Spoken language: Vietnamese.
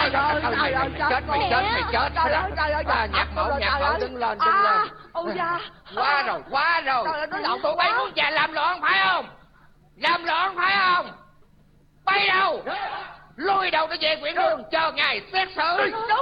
Trời ơi, chết mày chết. Nhạc mẫu đứng lên. Ôi da. Quá rồi. Tụi bay muốn già làm loạn phải không? Bay đâu? Lôi đầu nó về quyển đường chờ ngày xét xử.